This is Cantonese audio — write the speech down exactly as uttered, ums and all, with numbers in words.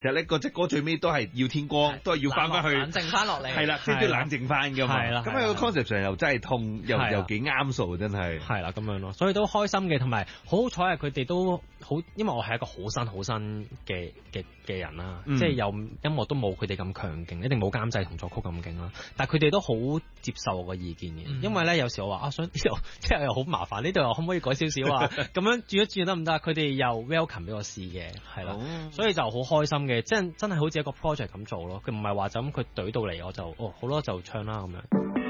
其實咧嗰隻歌最尾都係要天光，都係要翻翻去冷靜翻落嚟， 係啦，先至冷靜翻噶嘛。 係啦， 咁喺個 concept 上又真係痛，又又幾啱數，真係。 係啦，咁樣咯，所以都開心嘅，同埋好彩係佢哋都好，因為我係一個好新好新嘅嘅嘅人啦，嗯、即係有音樂都冇佢哋咁強勁，一定冇監製同作曲咁勁啦。但係佢哋都好接受我嘅意見嘅，嗯、因為咧有時我話啊想呢度即係又好麻煩，呢度又可唔可以改少少啊？咁樣轉一轉得唔得？佢哋又 welcome 俾我試嘅，係啦，哦、所以就好開心嘅，即係真係好似一個 project 咁做咯。佢唔係話就咁佢懟到嚟我就哦好咯就唱啦咁樣。